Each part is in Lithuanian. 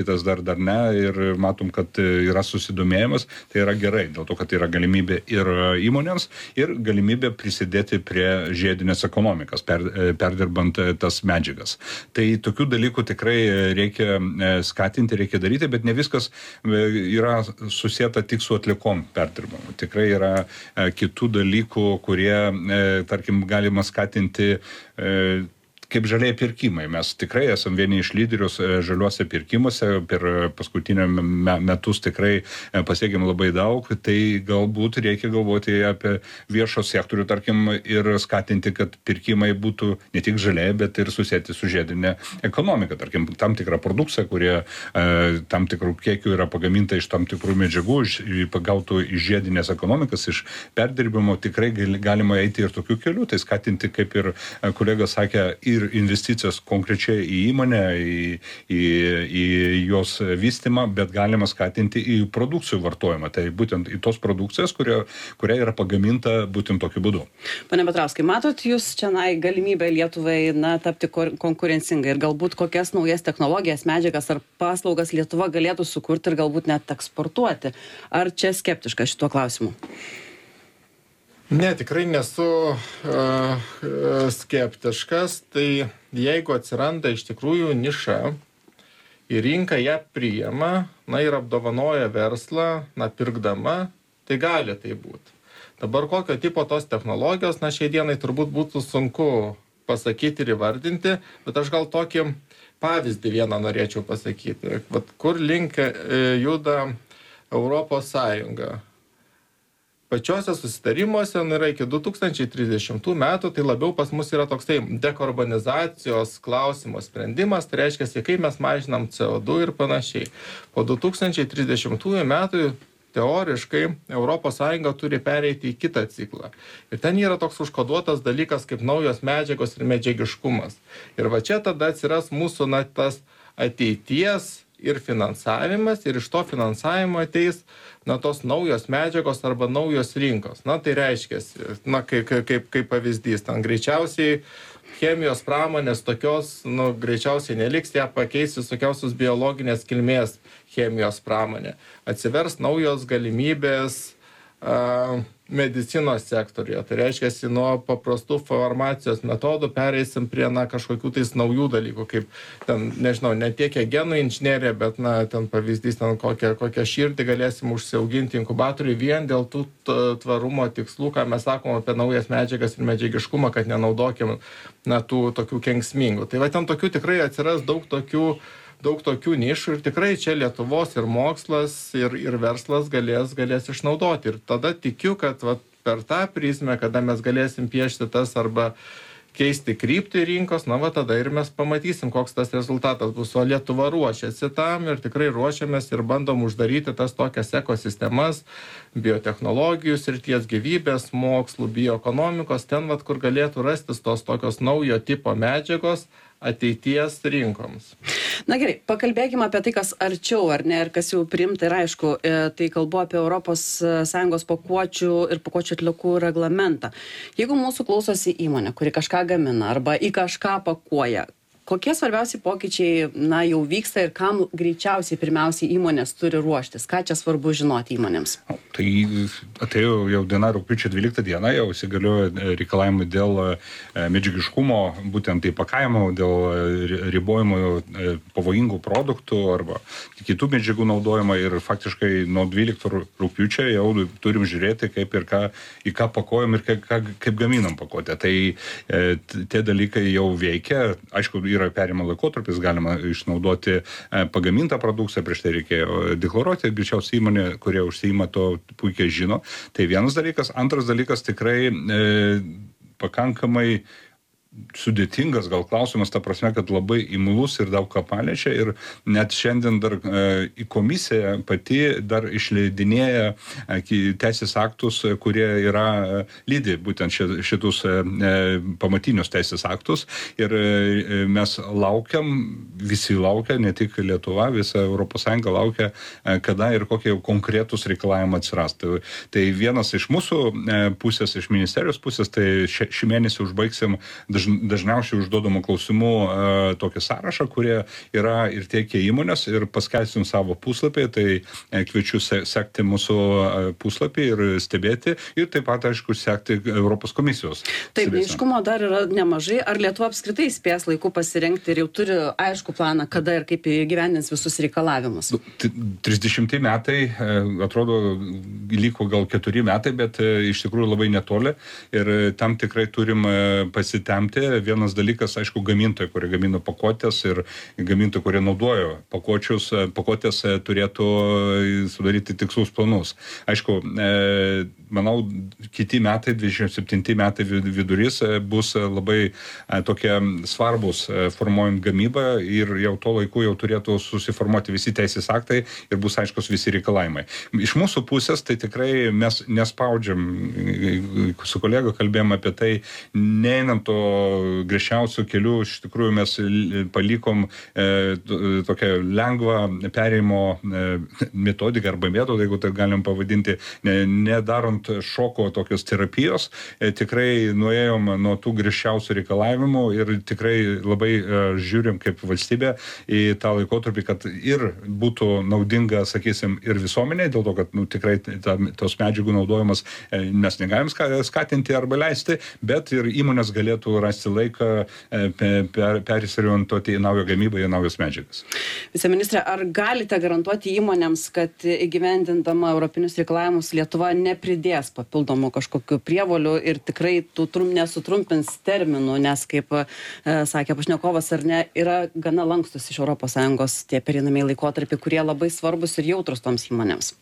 kitas dar ne ir matom, kad yra susidomėjimas, tai yra gerai, dėl to, kad tai yra galimybė ir įmonėms, ir galimybė prisidėti prie žiedinės ekonomikos, perdirbant tas medžiagas. Tai tokių dalykų tikrai reikia skatinti, reikia daryti, bet ne viskas yra susieta tik su atlikom perdirbamu. Tikrai yra kitų dalykų, kurie, tarkim, galima skatinti kaip žaliai pirkimai. Mes tikrai esam vieni iš lyderius žaliuose pirkimuose, per paskutinio metus tikrai pasiekėm labai daug, tai galbūt reikia galvoti apie viešo sektorių, tarkim, ir skatinti, kad pirkimai būtų ne tik žaliai, bet ir susėti su žiedinė ekonomika. Tarkim, tam tikrą produkciją, kurie tam tikrų kiekių yra pagaminta iš tam tikrų medžiagų, pagautų iš žiedinės ekonomikos, iš perdirbimo, tikrai galima eiti ir tokių kelių, tai skatinti, kaip ir kolega sakė, ir investicijas konkrečiai į įmonę, į jos vystymą, bet galima skatinti į produkcijų vartojimą. Tai būtent į tos produkcijas, kuria yra pagaminta būtent tokiu būdu. Pane Petrauskai, matot jūs čia galimybę Lietuvai tapti konkurencingai ir galbūt kokias naujas technologijas, medžiagas ar paslaugas Lietuva galėtų sukurti ir galbūt net eksportuoti? Ar čia skeptiška šituo klausimu? Ne, tikrai nesu skeptiškas, tai jeigu atsiranda iš tikrųjų niša ir rinka ją priima, ir apdovanoja verslą, pirkdama, tai gali tai būti. Dabar kokio tipo tos technologijos, šiai dienai turbūt būtų sunku pasakyti ir įvardinti, bet aš gal tokį pavyzdį vieną norėčiau pasakyti. Kur link juda Europos Sąjunga? Pačiuose susitarimuose yra iki 2030 metų, tai labiau pas mus yra toksai dekarbonizacijos klausimo sprendimas, tai reiškia, kaip mes mažinam CO2 ir panašiai. Po 2030 metų teoriškai Europos Sąjunga turi pereiti į kitą ciklą. Ir ten yra toks užkoduotas dalykas kaip naujos medžiagos ir medžiagiškumas. Ir va čia tada atsiras mūsų tas ateities ir finansavimas, ir iš to finansavimo ateis tos naujos medžiagos arba naujos rinkos. Tai reiškia, kaip pavyzdys, ten greičiausiai chemijos pramonės tokios, greičiausiai neliks, ją pakeis visokiausios biologinės kilmės chemijos pramonė. Atsivers naujos galimybės medicinos sektoriuje. Tai reiškia, nuo paprastų farmacijos metodų pereisim prie kažkokių tais naujų dalykų, kaip ten, nežinau, ne tiek genų inžinerija, bet ten pavyzdys, kokią širdį galėsim užsiauginti inkubatoriui vien dėl tų tvarumo tikslų, ką mes sakom apie naujas medžiagas ir medžiagiškumą, kad nenaudokim tų tokių kenksmingų. Tai va ten tokių tikrai atsiras daug tokių nišų ir tikrai čia Lietuvos ir mokslas ir verslas galės išnaudoti. Ir tada tikiu, kad per tą prizmę, kada mes galėsim piešti tas arba keisti kryptį rinkos, tada ir mes pamatysim, koks tas rezultatas bus. O Lietuva ruošiasi tam ir tikrai ruošiamės ir bandom uždaryti tas tokias ekosistemas, biotechnologijų srities, gyvybės, mokslų, bioekonomikos, ten, kur galėtų rastis tos tokios naujo tipo medžiagos ateities rinkoms. Na gerai, pakalbėkime apie tai, kas arčiau, ar ne, ir kas jau priimta ir aišku, tai kalbu apie ES pakuočių ir pakuočių atliekų reglamentą. Jeigu mūsų klausosi įmonė, kuri kažką gamina arba į kažką pakuoja, kokie svarbiausi pokyčiai jau vyksta ir kam greičiausiai pirmiausiai įmonės turi ruoštis? Ką čia svarbu žinoti įmonėms? Tai atėjo jau diena rugpjūčio 12 dieną, jau įsigaliojo reikalavimai dėl medžiagiškumo, būtent įpakavimo, dėl ribojimo pavojingų produktų arba kitų medžiagų naudojimo ir faktiškai nuo 12 rugpjūčio jau turim žiūrėti, kaip ir į ką pakuojam ir kaip gaminam pakuotę. Tai tie dalykai jau veikia. Aišku, yra perėjimo laikotarpis, galima išnaudoti pagamintą produkciją, prieš tai reikėjo deklaruoti, greičiausiai įmonė, kurie užsiima to puikiai žino. Tai vienas dalykas. Antras dalykas tikrai pakankamai sudėtingas gal klausimas, ta prasme, kad labai imlus ir daug ką paliečia ir net šiandien dar į komisiją pati dar išleidinėja teisės aktus, kurie yra lydi būtent šitus pamatinius teisės aktus ir mes laukiam, visi laukia, ne tik Lietuva, visa Europos Sąjunga laukia, kada ir kokie konkretūs reikalavimai atsiras. Tai vienas iš mūsų pusės, iš ministerijos pusės, tai šį mėnesį užbaigsim dažniausiai užduodamų klausimų tokį sąrašą, kurie yra ir tiekia įmonės ir paskelbsim savo puslapį, tai kviečiu sekti mūsų puslapį ir stebėti ir taip pat, aišku, sekti Europos komisijos. Taip, neiškumo dar yra nemažai. Ar Lietuva apskritai spės laiku pasirengti ir jau turi aišku planą, kada ir kaip įgyvendins visus reikalavimus? 30 metai, atrodo, liko gal 4 metai, bet iš tikrųjų labai netoli ir tam tikrai turim pasitemti. Vienas dalykas, aišku, gamintojai, kurie gamino pakuotės ir gamintojai, kurie naudojo pakuotės, turėtų sudaryti tikslus planus. Aišku, manau, kiti metai, 27 metai vidurys bus labai tokie svarbus formuojant gamybą ir jau to laiku jau turėtų susiformuoti visi teisės aktai ir bus aiškus visi reikalavimai. Iš mūsų pusės tai tikrai mes nespaudžiam, su kolega kalbėjom apie tai, neinam to griežčiausių kelių, iš tikrųjų mes palikom tokią lengvą perėjimo metodiką arba metodą, jeigu tai galim pavadinti, nedarant šoko tokios terapijos, tikrai nuėjom nuo tų griežčiausių reikalavimų ir tikrai labai žiūrim kaip valstybė į tą laikotarpį, kad ir būtų naudinga, sakysim, ir visuomeniai, dėl to, kad tikrai tos medžiagų naudojimas mes negalim skatinti arba leisti, bet ir įmonės galėtų rasti laiką perisorientuoti į naują gamybą, į naujas medžiagas. Viceministre, ar galite garantuoti įmonėms, kad įgyvendindama europinius reikalavimus Lietuva nepridės papildomų kažkokių prievolių ir tikrai nesutrumpins terminų, nes, kaip sakė pašnekovas, ar ne, yra gana lankstus iš ES tie pereinamieji laikotarpiai, kurie labai svarbus ir jautrus toms įmonėms?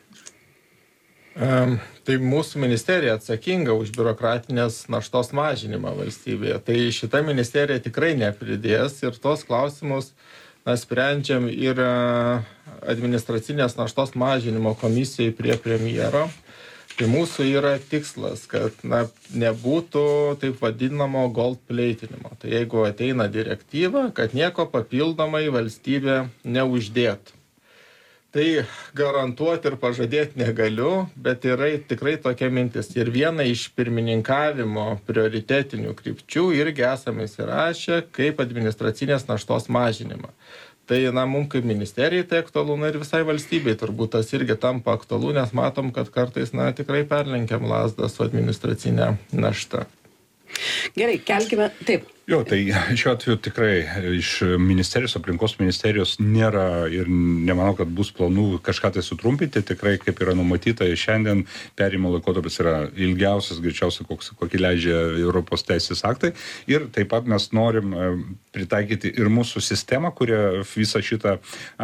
Tai mūsų ministerija atsakinga už biurokratinės naštos mažinimą valstybėje. Tai šita ministerija tikrai nepridės ir tos klausimus sprendžiam ir administracinės naštos mažinimo komisijai prie premjero. Tai mūsų yra tikslas, kad nebūtų taip vadinamo gold platinimo. Tai jeigu ateina direktyva, kad nieko papildomai valstybė neuždėtų. Tai garantuoti ir pažadėti negaliu, bet yra tikrai tokia mintis. Ir viena iš pirmininkavimo prioritetinių krypčių irgi esame įsirašę kaip administracinės naštos mažinimą. Tai mums kaip ministerijai tai aktualu, ir visai valstybei turbūt tas irgi tampa aktualu, nes matom, kad kartais tikrai perlenkiam lazdą su administracinė našta. Gerai, kelkime, taip. Jo, tai šiuo atveju tikrai iš ministerijos, aplinkos ministerijos nėra ir nemanau, kad bus planų kažką tai sutrumpinti. Tikrai, kaip yra numatyta, šiandien perėjimo laikotarpis yra ilgiausias, greičiausiai, kokį leidžia Europos teisės aktai. Ir taip pat mes norim pritaikyti ir mūsų sistemą, kuria visą šitą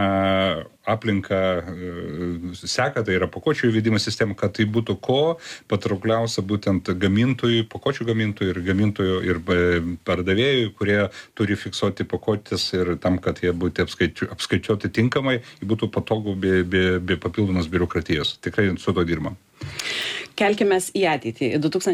aplinką seka, tai yra pakuočių įvedimo sistema, kad tai būtų ko patraukliausia būtent gamintojų, pakuočių gamintojų ir gamintojų ir pardavėjų, kurie turi fiksuoti pakuotis ir tam, kad jie būtų apskaičiuoti tinkamai, būtų patogu be papildomos biurokratijos. Tikrai su to dirbam. Kelkimės į ateitį,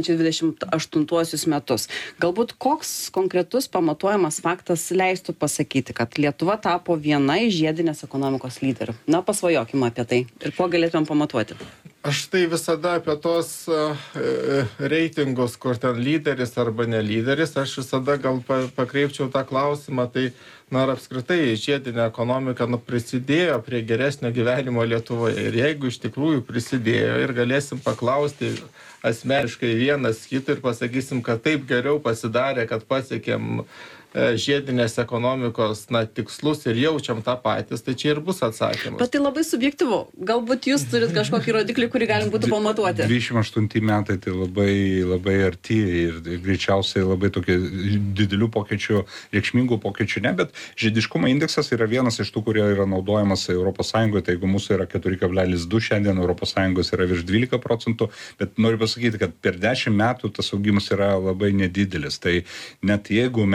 2028 metus. Galbūt koks konkretus pamatuojamas faktas leistų pasakyti, kad Lietuva tapo viena iš žiedinės ekonomikos lyderių? Pasvajokime apie tai ir kuo galėtumėm pamatuoti? Aš tai visada apie tos reitingus, kur ten lyderis arba ne lyderis, aš visada gal pakreipčiau tą klausimą, tai ar apskritai žiedinė ekonomika prisidėjo prie geresnio gyvenimo Lietuvoje. Ir jeigu iš tikrųjų prisidėjo ir galėsim paklausti asmeniškai vienas kitą ir pasakysim, kad taip geriau pasidarė, kad pasiekėm žiedinės ekonomikos tikslus ir jaučiam tą patys, tai čia ir bus atsakymas. Bet tai labai subjektyvu. Galbūt jūs turit kažkokį rodiklį, kurį galim būtų pamatuoti. 28 metai tai labai arti ir greičiausiai labai tokie didelių pokyčių, reikšmingų pokyčių ne, bet žiediškumo indeksas yra vienas iš tų, kurie yra naudojamas ES, tai jeigu mūsų yra 4,2, šiandien ES yra virš 12%, bet noriu pasakyti, kad per 10 metų tas augimas yra labai nedidelis. Tai net jeigu mes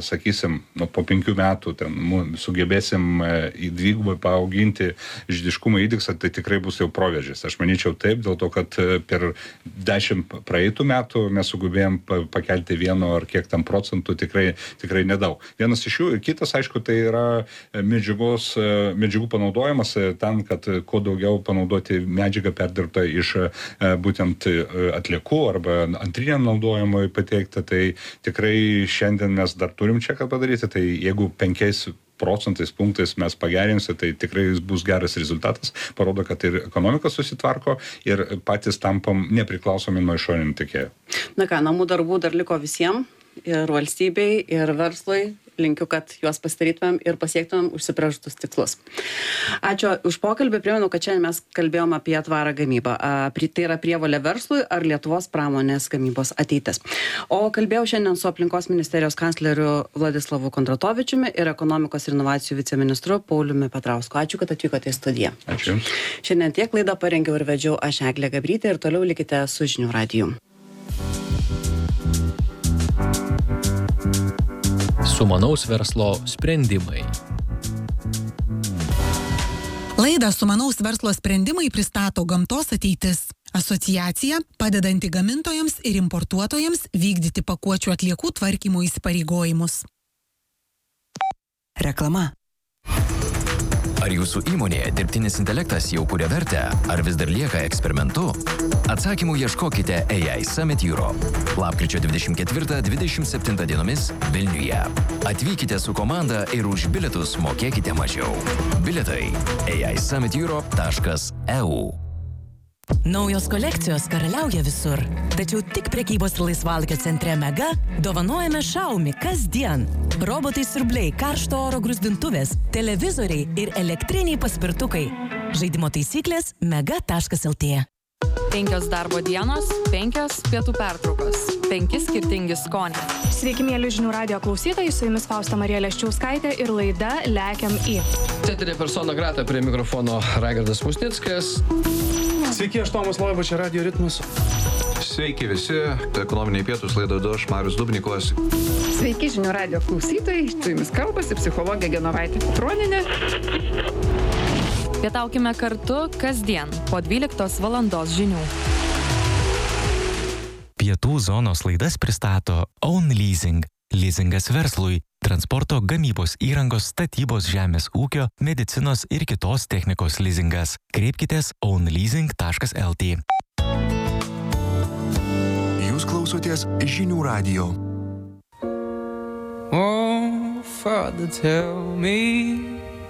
sakysim, po 5 metų sugebėsim į dvigubai paauginti žydiškumo indeksą, tai tikrai bus jau proveržis. Aš manyčiau taip, dėl to, kad per 10 praeitų metų mes sugebėjom pakelti 1 ar kiek tam procentų, tikrai nedaug. Vienas iš jų, kitas, aišku, tai yra medžiagų panaudojimas tam, kad kuo daugiau panaudoti medžiagą perdirbtą iš būtent atliekų arba antriniam naudojimui pateikti, tai tikrai šiandien mes dar turim čia ką padaryti, tai jeigu 5 procentais punktais mes pagerinsim, tai tikrai bus geras rezultatas, parodo, kad ir ekonomika susitvarko ir patys tampam nepriklausomi nuo išorinių tiekėjų. Na ką, namų darbų dar liko visiems, ir valstybei, ir verslui. Linkiu, kad juos pasidarytumėm ir pasiektumėm užsibrėžtus tikslus. Ačiū už pokalbį. Primenu, kad šiandien mes kalbėjom apie tvarą gamybą. Tai yra prievolė verslui ar Lietuvos pramonės gamybos ateitis. O kalbėjau šiandien su aplinkos ministerijos kancleriu Vladislavu Kondratovičiumi ir ekonomikos ir inovacijų viceministru Pauliumi Petrausku. Ačiū, kad atvykote į studiją. Ačiū. Šiandien tiek laidą parengiau ir vedžiau aš Eglė Gabrytė ir toliau likite su Žinių radiju. Sumanaus verslo sprendimai. Laidą Sumanaus verslo sprendimai pristato Gamtos ateitis. Asociacija, padedanti gamintojams ir importuotojams vykdyti pakuočių atliekų tvarkymo įsipareigojimus. Reklama. Ar jūsų įmonėje dirbtinis intelektas jau kuria vertę, ar vis dar lieka eksperimentu? Atsakymų ieškokite AI Summit Europe. Lapkričio 24-27 dienomis Vilniuje. Atvykite su komanda ir už bilietus mokėkite mažiau. Bilietai aisummit.europe.eu. Naujos kolekcijos karaliauja visur. Tačiau tik prekybos ir laisvalakio centre Mega dovanojame Xiaomi kasdien. Robotai siurbliai, karšto oro grūzdintuvės, televizoriai ir elektriniai paspirtukai. Žaidimo taisyklės mega.lt. 5 darbo dienos, 5 pietų pertraukos, 5 skirtingi skoniai. Sveiki, mėly Žinių radijo klausytojai, su jumis Fausta Marija Leščiauskaitė ir laida Lekiam į. Teterė persona grata, prie mikrofono Raigardas Musnickas. Sveiki, aš Tomas Loiba, čia Radio Ritmas. Sveiki visi, ekonominiai pietus laidą aš Marius Dubnikovas. Sveiki, Žinių radijo klausytojai, su jumis kalbasi psichologė Genovaitė Petronienė. Pietaukime kartu kasdien po 12 valandos žinių. Pietų zonos laidas pristato Own Leasing. Leasingas verslui, transporto, gamybos įrangos, statybos, žemės ūkio, medicinos ir kitos technikos leasingas. Kreipkitės ownleasing.lt. Jūs klausotės Žinių radijo. Oh, Father, tell me